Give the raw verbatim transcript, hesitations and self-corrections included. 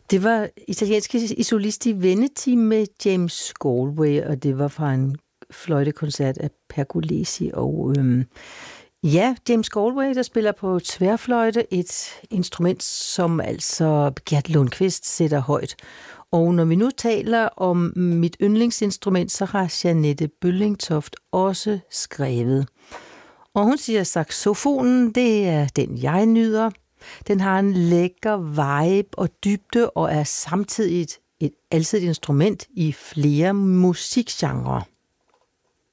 Det var italienske isolisti Veneti med James Galway, og det var fra en fløjtekoncert af Pergolesi. Og øhm, ja, James Galway, der spiller på tværfløjte, et instrument, som altså Gert Lundqvist sætter højt. Og når vi nu taler om mit yndlingsinstrument, så har Jeanette Bøllingtoft også skrevet. Og hun siger, at saxofonen, det er den, jeg nyder. Den har en lækker vibe og dybde, og er samtidig et, et alsidigt instrument i flere musikgenrer.